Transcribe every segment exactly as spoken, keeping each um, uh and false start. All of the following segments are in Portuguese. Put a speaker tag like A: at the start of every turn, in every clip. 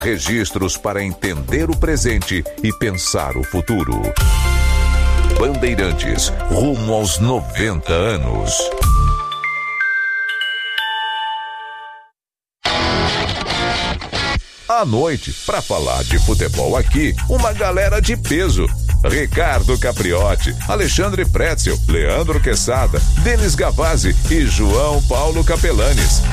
A: Registros para entender o presente e pensar o futuro. Bandeirantes, rumo aos noventa anos. À noite, para falar de futebol aqui, uma galera de peso. Ricardo Capriotti, Alexandre Pretzel, Leandro Quesada, Denis Gavazzi e João Paulo Capelanes.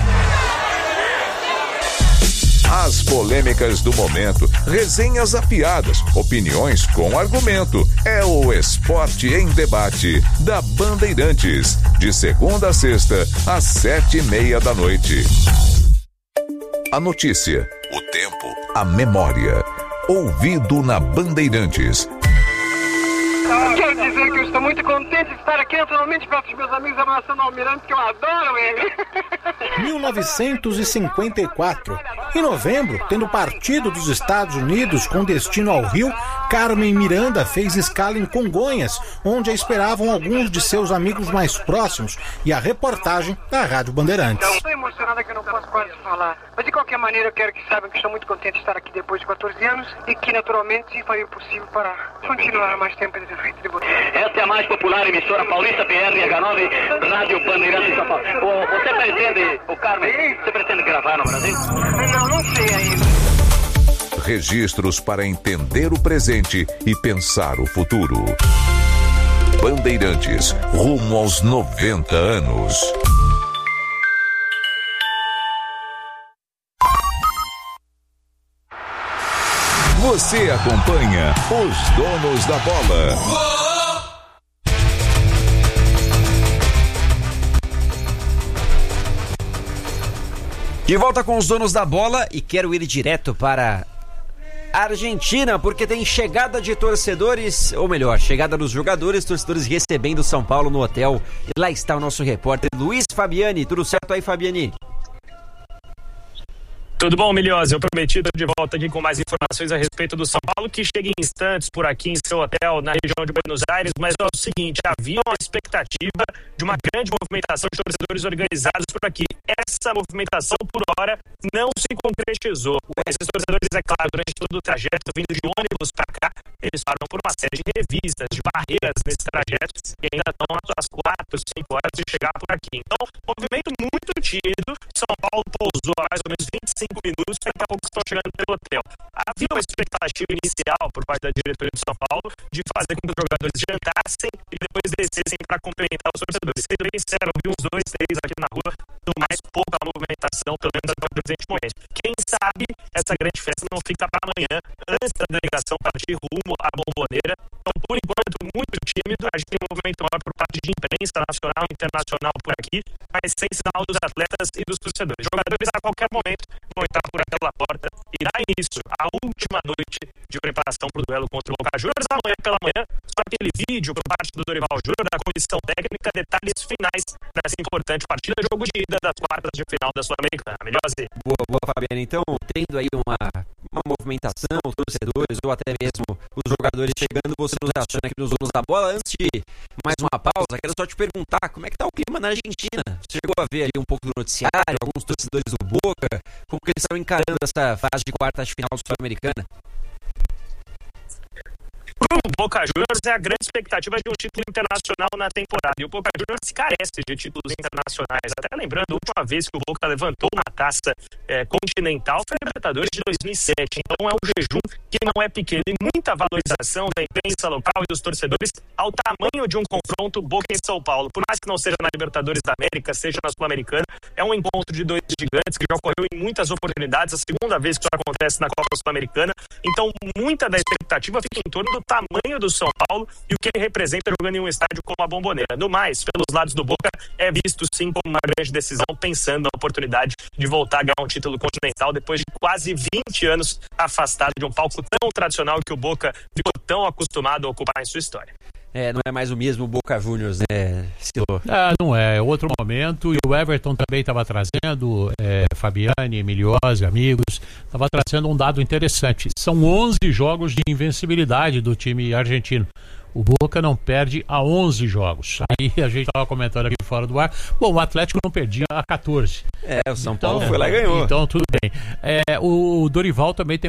A: As polêmicas do momento, resenhas afiadas, opiniões com argumento. É o Esporte em Debate da Bandeirantes, de segunda a sexta, às sete e meia da noite. A notícia, o tempo, a memória. Ouvido na Bandeirantes.
B: Quero dizer que eu estou muito contente de estar aqui naturalmente perto dos meus amigos abraçando o Almirante, que eu adoro ele.
C: mil novecentos e cinquenta e quatro. Em novembro, tendo partido dos Estados Unidos com destino ao Rio, Carmen Miranda fez escala em Congonhas, onde a esperavam alguns de seus amigos mais próximos, e a reportagem da Rádio Bandeirantes.
B: Então, estou emocionada que eu não posso quase falar. Mas de qualquer maneira eu quero que saibam que estou muito contente de estar aqui depois de quatorze anos e que naturalmente farei o possível para continuar mais tempo nesse feito de vocês.
D: Esta é a mais popular emissora paulista P R H nove, Rádio Bandeirantes de São Paulo. O, você pretende, o Carmen, você pretende gravar no Brasil?
B: Não, não sei ainda.
A: Registros para entender o presente e pensar o futuro. Bandeirantes, rumo aos noventa anos. Você acompanha os donos da bola.
E: De volta com os donos da bola e quero ir direto para a Argentina, porque tem chegada de torcedores, ou melhor, chegada dos jogadores, torcedores recebendo São Paulo no hotel. E lá está o nosso repórter Luiz Fabiani. Tudo certo aí, Fabiani?
F: Tudo bom, Milhose? Eu prometi estar de volta aqui com mais informações a respeito do São Paulo, que chega em instantes por aqui em seu hotel, na região de Buenos Aires, mas é o seguinte, havia uma expectativa de uma grande movimentação de torcedores organizados por aqui. Essa movimentação, por hora, não se concretizou. Esses torcedores, é claro, durante todo o trajeto, vindo de ônibus para cá, eles param por uma série de revistas, de barreiras nesse trajeto, e ainda estão às quatro, cinco horas de chegar por aqui. Então, movimento muito tímido. São Paulo pousou há mais ou menos vinte e cinco minutos, daqui a pouco estão chegando pelo hotel. Havia uma expectativa inicial por parte da diretoria de São Paulo de fazer com que os jogadores jantassem e depois descessem para cumprimentar os torcedores. Sendo bem sincero, eu vi uns dois, três aqui na rua, do mais pouca movimentação, pelo menos até o presente momento. Quem sabe essa grande festa não fica para amanhã, antes da delegação partir rumo à Bombonera. Então, por enquanto, muito tímido. A gente tem um movimento maior por parte de imprensa nacional e internacional por aqui, mas sem sinal dos atletas e dos torcedores. Os jogadores, a qualquer momento, vão entrar por aquela porta e dá início à última noite de preparação para o duelo contra o Boca Juniors. Amanhã pela manhã, só aquele vídeo por parte do Dorival Júnior, da comissão técnica, detalhes finais dessa importante partida, jogo de ida das quartas de final da Sul-Americana. Melhorze.
E: Boa, boa, Fabiana. Então, tendo aí uma, uma movimentação, torcedores ou até mesmo os jogadores chegando, você nos aciona aqui nos donos da bola. Antes de mais uma pausa, quero só te perguntar como é que tá o clima na Argentina. Você chegou a ver ali um pouco do noticiário, alguns torcedores do Boca, como que eles estão encarando essa fase de quartas de final Sul-Americana?
F: Para o Boca Juniors é a grande expectativa de um título internacional na temporada. E o Boca Juniors carece de títulos internacionais. Até lembrando, a última vez que o Boca levantou uma taça é, continental foi a Libertadores de dois mil e sete. Então é um jejum que não é pequeno. E muita valorização da imprensa local e dos torcedores ao tamanho de um confronto Boca em São Paulo. Por mais que não seja na Libertadores da América, seja na Sul-Americana, é um encontro de dois gigantes que já ocorreu em muitas oportunidades. A segunda vez que isso acontece na Copa Sul-Americana. Então muita da expectativa fica em torno do tamanho do São Paulo e o que ele representa jogando em um estádio como a Bombonera. No mais, pelos lados do Boca, é visto sim como uma grande decisão, pensando na oportunidade de voltar a ganhar um título continental depois de quase vinte anos afastado de um palco tão tradicional que o Boca ficou tão acostumado a ocupar em sua história.
E: é, não é mais o mesmo Boca Juniors, né, Silo?
G: Ah, não é, é outro momento, e o Everton também estava trazendo, é, Fabiani, Emiliosi, amigos, estava trazendo um dado interessante, são onze jogos de invencibilidade do time argentino. O Boca não perde há onze jogos. Aí a gente estava comentando aqui fora do ar. Bom, o Atlético não perdia há quatorze.
E: É, o São
G: então,
E: Paulo foi lá e ganhou.
G: Então tudo bem. É, o Dorival também tem